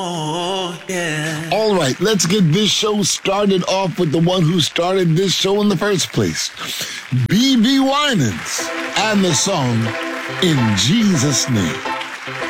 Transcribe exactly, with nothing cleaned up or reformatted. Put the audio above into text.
Oh, yeah. All right, let's get this show started off with the one who started this show in the first place, B B Winans, and the song In Jesus' Name.